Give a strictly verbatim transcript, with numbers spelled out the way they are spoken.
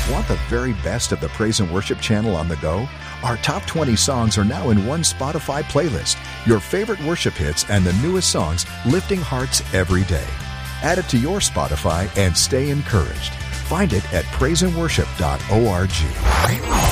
Want the very best of the Praise and Worship channel on the go? Our top twenty songs are now in one Spotify playlist. Your favorite worship hits and the newest songs lifting hearts every day. Add it to your Spotify and stay encouraged. Find it at praise and worship dot org.